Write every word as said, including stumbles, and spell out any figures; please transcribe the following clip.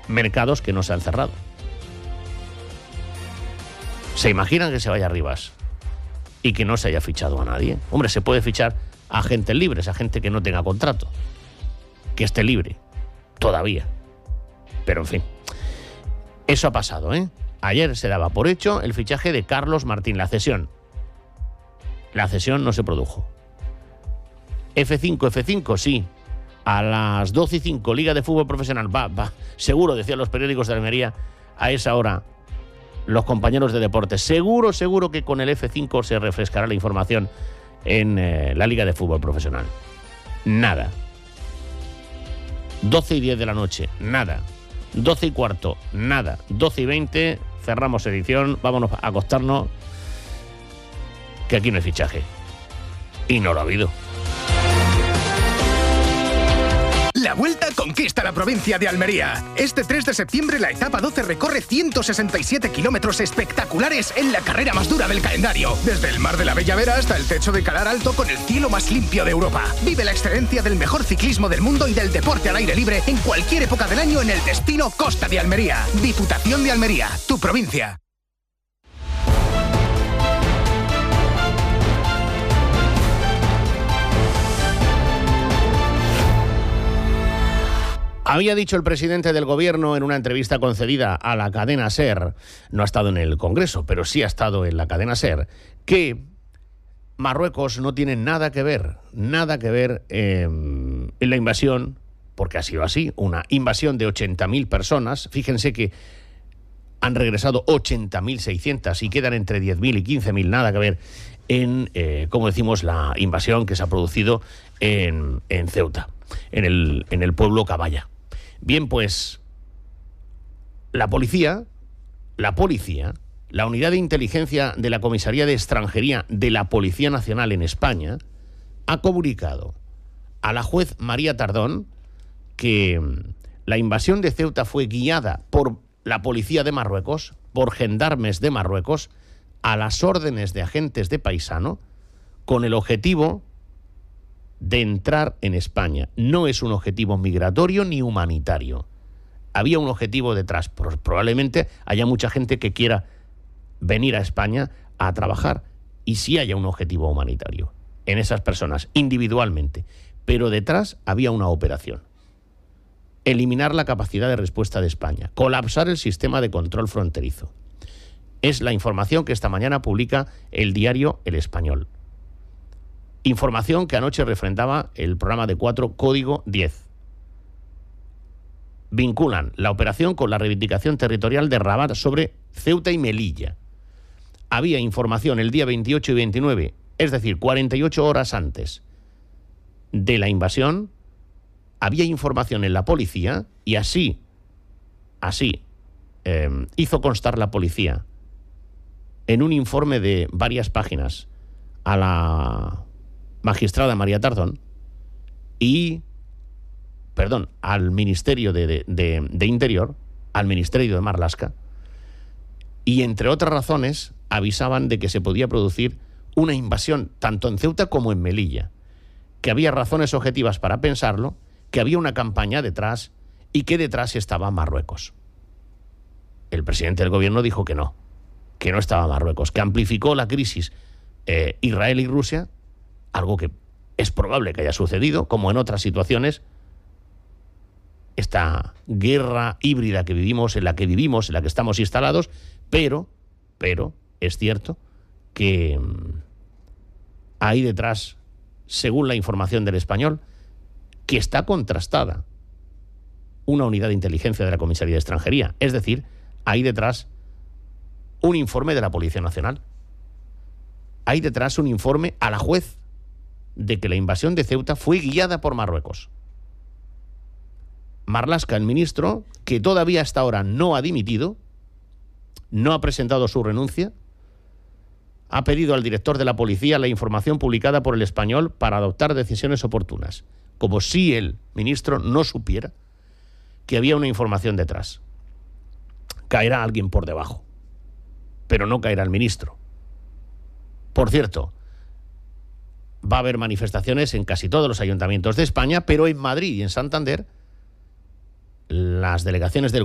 mercados que no se han cerrado. ¿Se imaginan que se vaya a Rivas y que no se haya fichado a nadie? Hombre, se puede fichar a agentes libres, a gente que no tenga contrato, que esté libre, todavía. Pero en fin, eso ha pasado, ¿eh? Ayer se daba por hecho el fichaje de Carlos Martín, la cesión. La cesión no se produjo. F cinco, F cinco, sí. A las doce y cinco, Liga de Fútbol Profesional. Va, va. Seguro, decían los periódicos de Almería, a esa hora, los compañeros de deportes. Seguro, seguro que con el F cinco se refrescará la información en eh, la Liga de Fútbol Profesional. Nada. doce y diez de la noche, nada. doce y cuarto, nada. doce y veinte, cerramos edición, vámonos a acostarnos, que aquí no hay fichaje. Y no lo ha habido. La Vuelta conquista la provincia de Almería. Este tres de septiembre la etapa doce recorre ciento sesenta y siete kilómetros espectaculares en la carrera más dura del calendario. Desde el Mar de la Bella Vera hasta el techo de Calar Alto con el cielo más limpio de Europa. Vive la excelencia del mejor ciclismo del mundo y del deporte al aire libre en cualquier época del año en el destino Costa de Almería. Diputación de Almería, tu provincia. Había dicho el presidente del gobierno en una entrevista concedida a la cadena SER, no ha estado en el Congreso, pero sí ha estado en la cadena SER, que Marruecos no tiene nada que ver, nada que ver eh, en la invasión, porque ha sido así, una invasión de ochenta mil personas. Fíjense que han regresado ochenta mil seiscientas y quedan entre diez mil y quince mil, nada que ver en, eh, como decimos, la invasión que se ha producido en, en Ceuta, en el, en el pueblo Cabaya. Bien, pues la policía, la policía, la unidad de inteligencia de la Comisaría de Extranjería de la Policía Nacional en España ha comunicado a la juez María Tardón que la invasión de Ceuta fue guiada por la policía de Marruecos, por gendarmes de Marruecos, a las órdenes de agentes de Paisano, con el objetivo de entrar en España. No es un objetivo migratorio ni humanitario. Había un objetivo detrás. Probablemente haya mucha gente que quiera venir a España a trabajar y sí haya un objetivo humanitario en esas personas, individualmente. Pero detrás había una operación. Eliminar la capacidad de respuesta de España. Colapsar el sistema de control fronterizo. Es la información que esta mañana publica el diario El Español. Información que anoche refrendaba el programa de cuatro Código diez. Vinculan la operación con la reivindicación territorial de Rabat sobre Ceuta y Melilla. Había información el día veintiocho y veintinueve, es decir, cuarenta y ocho horas antes de la invasión, había información en la policía y así, así eh, hizo constar la policía en un informe de varias páginas a la magistrada María Tardón y, perdón, al Ministerio de, de, de, de Interior, al Ministerio de Marlaska, y entre otras razones avisaban de que se podía producir una invasión tanto en Ceuta como en Melilla, que había razones objetivas para pensarlo, que había una campaña detrás y que detrás estaba Marruecos. El presidente del gobierno dijo que no, que no estaba Marruecos, que amplificó la crisis eh, Israel y Rusia, algo que es probable que haya sucedido, como en otras situaciones, esta guerra híbrida que vivimos, en la que vivimos, en la que estamos instalados, pero, pero es cierto que mmm, hay detrás, según la información del Español, que está contrastada, una unidad de inteligencia de la Comisaría de Extranjería. Es decir, hay detrás un informe de la Policía Nacional. Hay detrás un informe a la juez de que la invasión de Ceuta fue guiada por Marruecos. Marlaska, el ministro, que todavía hasta ahora no ha dimitido, no ha presentado su renuncia, ha pedido al director de la policía la información publicada por El Español para adoptar decisiones oportunas, como si el ministro no supiera que había una información detrás. Caerá alguien por debajo, pero no caerá el ministro. Por cierto, va a haber manifestaciones en casi todos los ayuntamientos de España, pero en Madrid y en Santander las delegaciones del